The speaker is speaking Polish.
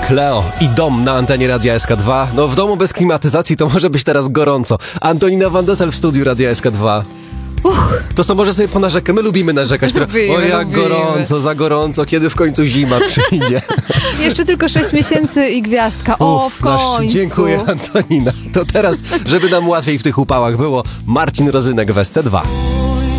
Cleo i Dom na antenie Radia SK2. No w domu bez klimatyzacji to może być teraz gorąco. Antonina Van Dessel w studiu Radia SK2. To co, może sobie ponarzekać? My lubimy narzekać. Lubimy, O jak lubimy. gorąco, za gorąco, kiedy w końcu zima przyjdzie. Jeszcze tylko 6 miesięcy i gwiazdka. O, w końcu. Dziękuję, Antonina. To teraz, żeby nam łatwiej w tych upałach było, Marcin Rozynek w SC2.